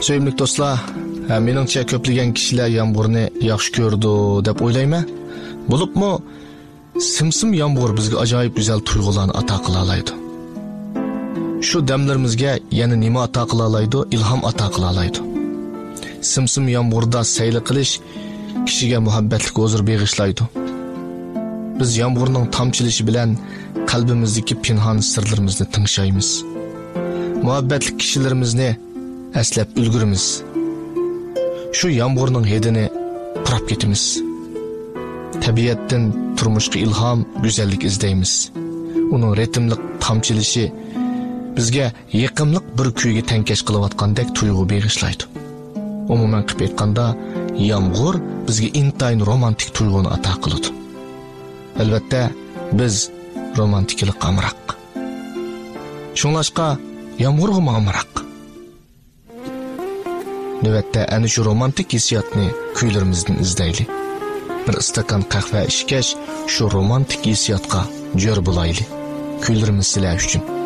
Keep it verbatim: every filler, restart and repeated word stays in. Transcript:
Sevimli dostlar, meningcha ko'plagan kishilar yomg'irni yaxshi ko'rdi deb o'ylayman. Bo'libmi, simsim yomg'ir bizga ajoyib go'zal tuyg'ularni ato qila oladi. Shu damlarimizga yana nima ato qila oladi? Ilhom ato qila oladi. Simsim yomg'irda sayl qilish kishiga muhabbatlik huzur bag'ishlaydi. Biz yomg'irning tomchilishi bilan qalbimizdagi pinhon sirlarimizni tingshaymiz. Muhabbatli kishilarimizni aslab ulgurimiz. Shu yomg'irning hidini purab ketimiz. Tabiatdan turmushga ilhom, go'zallik izlaymiz. Uning ritmli tomchilishi bizga yaqinlik bir kuyga tankash qilayotgandek tuyg'u bag'ishlaydi. Umuman qilib aytganda, yomg'ir bizga intayin romantik tuyg'uni ato qiladi. Albatta, biz romantiklik amroq. Shunlashqa yomg'irga amroq. Navbatda ana shu romantik hissiyotni kuylarimizdan izlaylik. Bir istakan qahva ichgach, shu romantik hissiyotga jo'r bo'laylik. Kuylarimiz sizlar uchun.